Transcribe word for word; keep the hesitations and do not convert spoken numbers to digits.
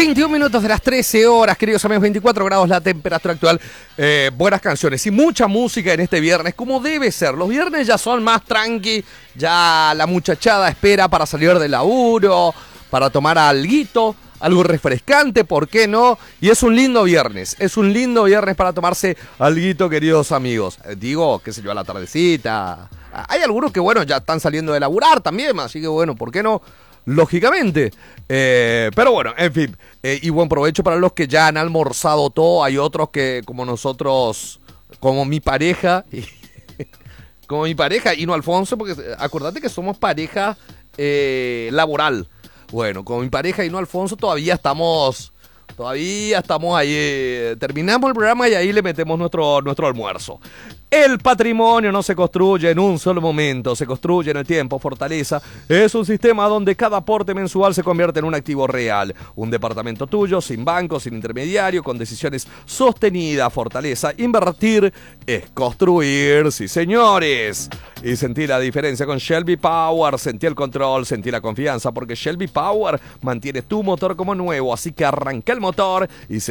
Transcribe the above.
veintiún minutos de las trece horas, queridos amigos, veinticuatro grados la temperatura actual. Eh, buenas canciones y mucha música en este viernes, como debe ser. Los viernes ya son más tranqui, ya la muchachada espera para salir del laburo, para tomar alguito, algo refrescante, ¿por qué no? Y es un lindo viernes, es un lindo viernes para tomarse alguito, queridos amigos. Eh, digo, qué sé yo, a la tardecita. Hay algunos que, bueno, ya están saliendo de laburar también, así que, bueno, ¿por qué no? Lógicamente, eh, pero bueno, en fin, eh, y buen provecho para los que ya han almorzado todo. Hay otros que, como nosotros, como mi pareja, y, como mi pareja, y no Alfonso, porque acordate que somos pareja eh, laboral. Bueno, como mi pareja y no Alfonso, todavía estamos, todavía estamos ahí, eh, terminamos el programa y ahí le metemos nuestro, nuestro almuerzo. El patrimonio no se construye en un solo momento, se construye en el tiempo. Fortaleza es un sistema donde cada aporte mensual se convierte en un activo real. Un departamento tuyo, sin banco, sin intermediario, con decisiones sostenidas. Fortaleza, invertir es construir, sí señores. Y sentí la diferencia con Shelby Power, sentí el control, sentí la confianza, porque Shelby Power mantiene tu motor como nuevo. Así que arranca el motor y se